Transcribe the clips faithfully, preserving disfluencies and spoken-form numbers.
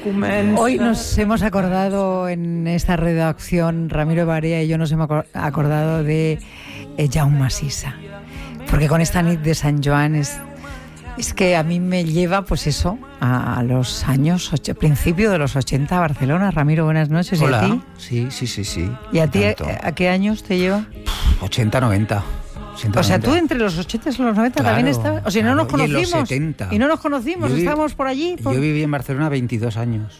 Hoy nos hemos acordado en esta redacción, Ramiro Barea y yo nos hemos acordado de eh, Jaume Sisa, porque con esta nit de San Joan es, es que a mí me lleva, pues eso, a, a los años, ocho, principio de los ochenta a Barcelona. Ramiro, buenas noches. Hola. ¿Y a ti? Sí, sí, sí, sí. ¿Y a ti a, Tanto. a qué años te lleva? ochenta, noventa. O sea, tú entre los ochenta y los noventa Claro, también estabas. O sea, claro. no nos conocimos. Y en los setenta. Y no nos conocimos, Yo vi- estábamos por allí. Por... Yo viví en Barcelona veintidós años.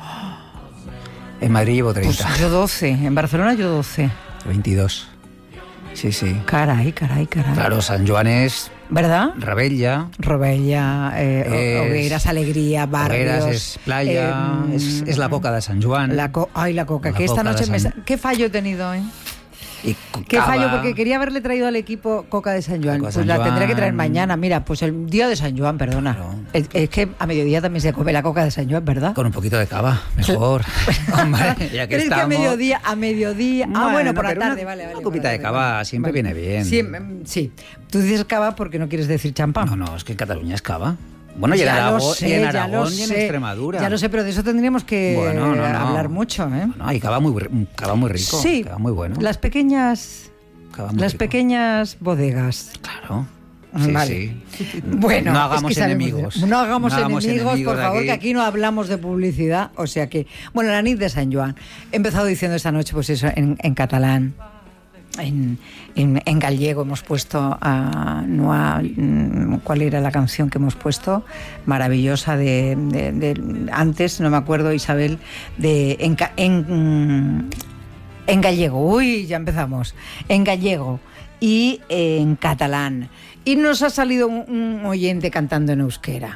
En Madrid llevo treinta. Pues yo doce. En Barcelona yo doce. veintidós. Sí, sí. Caray, caray, caray. Claro, San Joan es ¿Verdad? Rebella. Robella, eh, Es- Hogueras, Alegría, Barrios. Hogueras es playa, eh, es, es la coca de San Joan. La co- Ay, la coca, La que esta coca de noche me... San- sa- ¿Qué fallo he tenido, eh? Y ¿Qué cava. fallo? Porque quería haberle traído al equipo coca de San Joan. Coca de Pues San la Joan. tendré que traer mañana. Mira, pues el día de San Joan, perdona. Claro. Es, es que a mediodía también se come la coca de San Joan, ¿verdad? Con un poquito de cava, mejor. Hombre, ya que ¿Crees que a estamos. mediodía, a mediodía? Ah, bueno, por la pero tarde, una, vale, vale. Una copita vale, de vale, cava vale. siempre Vale. viene bien. Sí, mm, sí. Tú dices cava porque no quieres decir champán. No, no, es que en Cataluña es cava. Bueno, y en Ya lo Aragón, sé, y en, ya Aragón lo y en sé. Extremadura. Ya lo sé, pero de eso tendríamos que Bueno, no, no. hablar mucho, ¿eh? No, hay cava muy, un cava muy rico. Sí, Cava muy bueno. Las pequeñas, Cava muy las rico. pequeñas bodegas. Claro. Sí, Vale. sí. Bueno, no es hagamos que sabemos- enemigos. No hagamos, No hagamos enemigos, enemigos por favor, aquí. que aquí no hablamos de publicidad. O sea que, bueno, la nit de San Joan. He empezado diciendo esta noche, pues eso, en, en catalán. En, en, en gallego hemos puesto a, no a, mm, ¿cuál era la canción que hemos puesto? Maravillosa de, de, de- antes, no me acuerdo, Isabel, de en, ca- en, mm, en gallego. Uy, ya empezamos. En gallego y en catalán. Y nos ha salido un, un oyente cantando en euskera.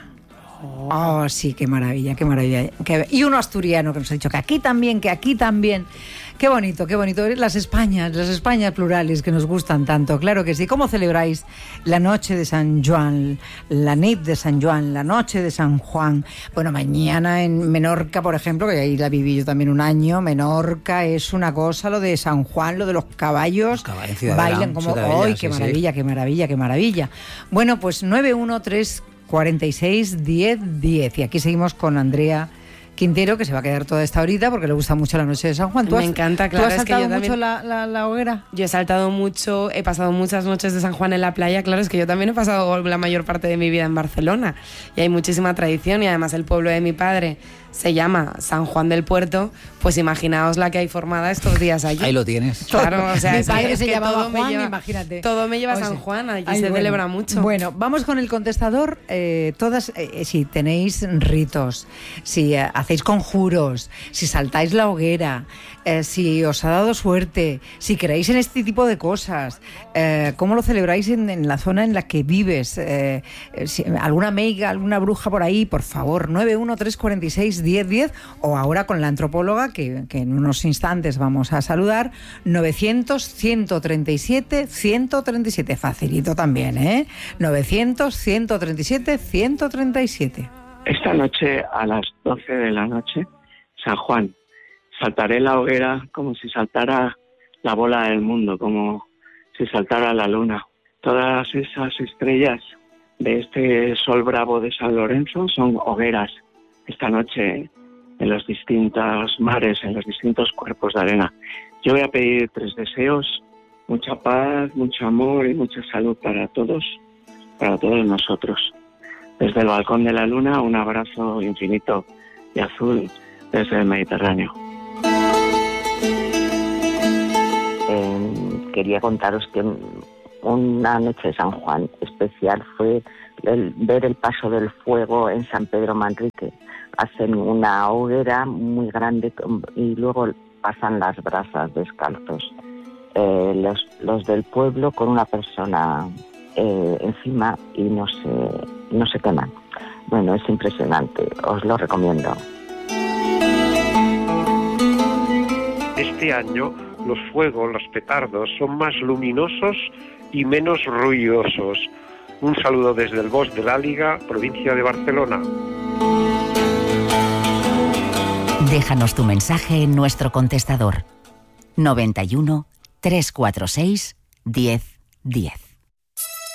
Oh, sí, qué maravilla, qué maravilla. Qué- Y uno asturiano que nos ha dicho que aquí también, que aquí también. Qué bonito, qué bonito. Las Españas, las Españas plurales que nos gustan tanto. Claro que sí. ¿Cómo celebráis la noche de San Joan, la nit de San Joan, la noche de San Juan? Bueno, mañana en Menorca, por ejemplo, que ahí la viví yo también un año, Menorca es una cosa, lo de San Juan, lo de los caballos. Los caballos en Ciudadela, bailan como... Ciudadela, ¡Ay, sí, qué sí. maravilla, qué maravilla, qué maravilla! Bueno, pues nueve uno tres cuarenta y seis diez diez. Y aquí seguimos con Andrea Quintero, que se va a quedar toda esta horita porque le gusta mucho la noche de San Juan. ¿Tú Me has- encanta, ¿tú claro, has es que saltado yo también- mucho la, la, la hoguera? Yo he saltado mucho, he pasado muchas noches de San Juan en la playa. Claro, es que yo también he pasado la mayor parte de mi vida en Barcelona y hay muchísima tradición y además el pueblo de mi padre se llama San Juan del Puerto, pues imaginaos la que hay formada estos días allí. Ahí lo tienes. Claro, o sea, Mi es que- padre es se que llamaba todo me Juan, lleva- imagínate. Todo me lleva a O San sea, Juan, allí ay, se bueno. celebra mucho. Bueno, vamos con el contestador. Eh, todas, eh, si tenéis ritos, si eh, hacéis conjuros, si saltáis la hoguera, eh, si os ha dado suerte, si creéis en este tipo de cosas, eh, cómo lo celebráis en, en la zona en la que vives, eh, eh, si- alguna meiga, alguna bruja por ahí, por favor, nueve uno tres cuarenta y seis diez diez, o ahora con la antropóloga que, que en unos instantes vamos a saludar, novecientos ciento treinta y siete ciento treinta y siete, facilito también, ¿eh? novecientos ciento treinta y siete ciento treinta y siete. Esta noche a las doce de la noche, San Juan, saltaré la hoguera como si saltara la bola del mundo, como si saltara la luna. Todas esas estrellas de este sol bravo de San Lorenzo son hogueras. Esta noche en los distintos mares, en los distintos cuerpos de arena. Yo voy a pedir tres deseos: mucha paz, mucho amor y mucha salud para todos, para todos nosotros. Desde el balcón de la luna, un abrazo infinito y azul desde el Mediterráneo. Eh, quería contaros que una noche de San Juan especial fue el, ver el paso del fuego en San Pedro Manrique. Hacen una hoguera muy grande y luego pasan las brasas descalzos. Eh, los, los del pueblo con una persona eh, encima y no se, no se queman. Bueno, es impresionante, os lo recomiendo. Este año los fuegos, los petardos, son más luminosos y menos ruidosos. Un saludo desde el Bosc de l'Àliga, provincia de Barcelona. Déjanos tu mensaje en nuestro contestador noventa y uno, trescientos cuarenta y seis, diez diez.